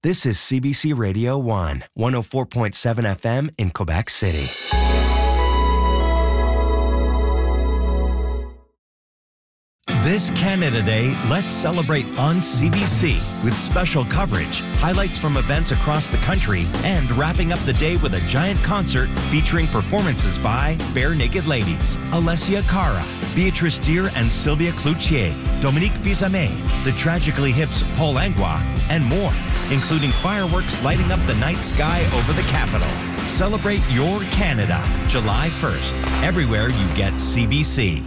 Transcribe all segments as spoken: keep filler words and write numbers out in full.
This is C B C Radio one, one oh four point seven F M in Quebec City. This Canada Day, let's celebrate on C B C with special coverage, highlights from events across the country, and wrapping up the day with a giant concert featuring performances by Bare Naked Ladies, Alessia Cara, Beatrice Deer and Sylvia Cloutier, Dominique Fils-Aimé, the Tragically Hip's Paul Langlois, and more, including fireworks lighting up the night sky over the capital. Celebrate your Canada, July first, everywhere you get C B C.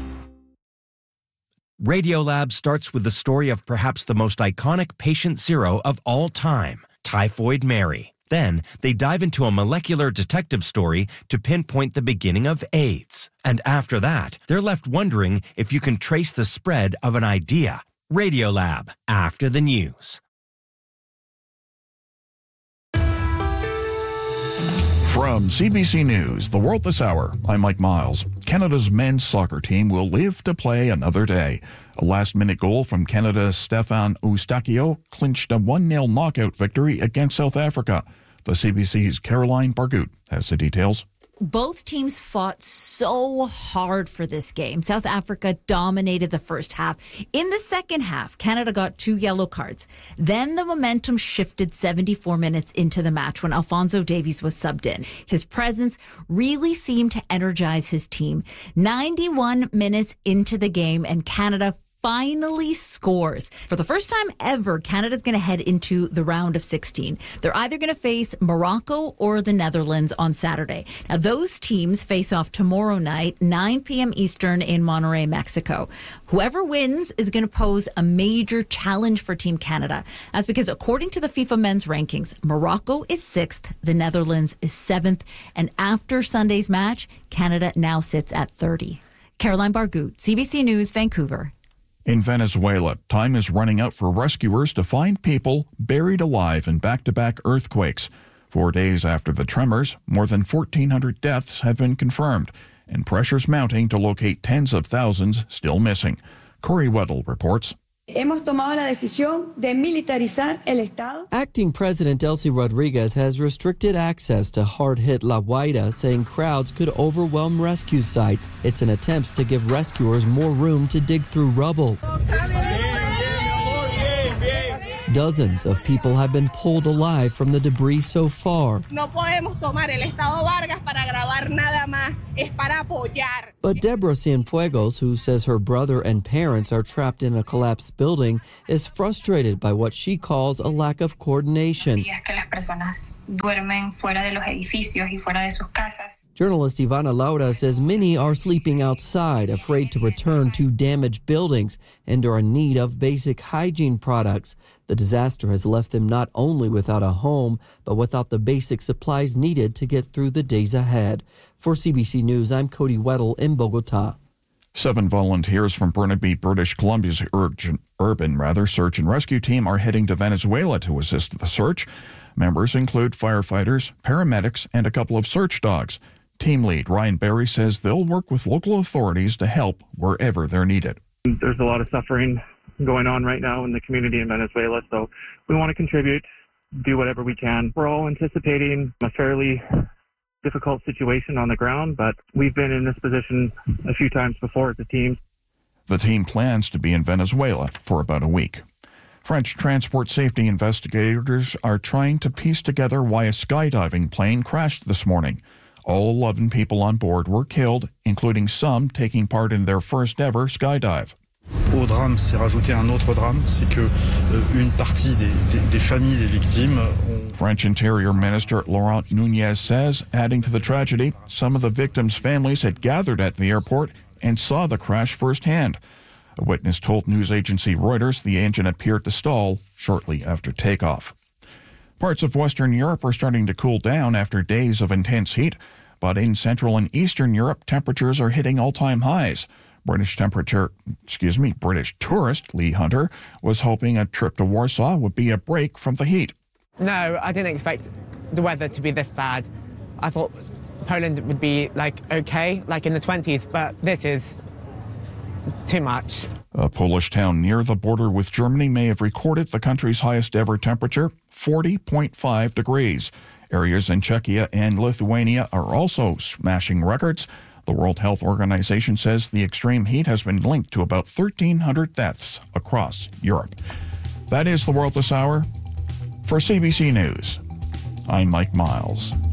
Radiolab starts with the story of perhaps the most iconic patient zero of all time, Typhoid Mary. Then, they dive into a molecular detective story to pinpoint the beginning of AIDS. And after that, they're left wondering if you can trace the spread of an idea. Radiolab, after the news. From C B C News, The World This Hour, I'm Mike Miles. Canada's men's soccer team will live to play another day. A last-minute goal from Canada's Stefan Eustáquio clinched a one nil knockout victory against South Africa. The C B C's Caroline Bargut has the details. Both teams fought so hard for this game. South Africa dominated the first half. In the second half, Canada got two yellow cards. Then the momentum shifted seventy-four minutes into the match when Alphonso Davies was subbed in. His presence really seemed to energize his team. ninety-one minutes into the game, and Canada finally scores. For the first time ever, Canada's going to head into the round of sixteen. They're either going to face Morocco or the Netherlands on Saturday. Now, those teams face off tomorrow night, nine p.m. Eastern in Monterrey, Mexico. Whoever wins is going to pose a major challenge for Team Canada. That's because according to the FIFA men's rankings, Morocco is sixth, the Netherlands is seventh, and after Sunday's match, Canada now sits at thirty. Caroline Bargut, C B C News, Vancouver. In Venezuela, time is running out for rescuers to find people buried alive in back-to-back earthquakes. Four days after the tremors, more than fourteen hundred deaths have been confirmed, and pressure's mounting to locate tens of thousands still missing. Corey Weddle reports. Hemos tomado la decisión de militarizar el Estado. Acting President Delcy Rodriguez has restricted access to hard-hit La Guaira, saying crowds could overwhelm rescue sites. It's an attempt to give rescuers more room to dig through rubble. Dozens of people have been pulled alive from the debris so far. No podemos tomar el Estado Vargas para grabar nada más. Es para apoyar. But Deborah Cienfuegos, who says her brother and parents are trapped in a collapsed building, is frustrated by what she calls a lack of coordination. Journalist Ivana Laura says many are sleeping outside, afraid to return to damaged buildings, and are in need of basic hygiene products. The disaster has left them not only without a home, but without the basic supplies needed to get through the days ahead. For C B C News, I'm Cody Weddle in Bogota. Seven volunteers from Burnaby, British Columbia's urgent, urban rather, search and rescue team are heading to Venezuela to assist the search. Members include firefighters, paramedics, and a couple of search dogs. Team lead Ryan Berry says they'll work with local authorities to help wherever they're needed. There's a lot of suffering going on right now in the community in Venezuela, so we want to contribute, do whatever we can. We're all anticipating a fairly difficult situation on the ground, but we've been in this position a few times before as a team. The team plans to be in Venezuela for about a week. French transport safety investigators are trying to piece together why a skydiving plane crashed this morning. All eleven people on board were killed, including some taking part in their first ever skydive. Au drame s'est rajouté un autre drame, c'est que une partie des, des, des familles des victimes ont... French Interior Minister Laurent Nunez says, adding to the tragedy, some of the victims' families had gathered at the airport and saw the crash firsthand. A witness told news agency Reuters the engine appeared to stall shortly after takeoff. Parts of Western Europe are starting to cool down after days of intense heat, but in Central and Eastern Europe, temperatures are hitting all-time highs. British temperature, excuse me, British tourist Lee Hunter was hoping a trip to Warsaw would be a break from the heat. No, I didn't expect the weather to be this bad. I thought Poland would be like okay, like in the twenties, but this is too much. A Polish town near the border with Germany may have recorded the country's highest ever temperature, forty point five degrees. Areas in Czechia and Lithuania are also smashing records. The World Health Organization says the extreme heat has been linked to about thirteen hundred deaths across Europe. That is the world this hour. For C B C News, I'm Mike Miles.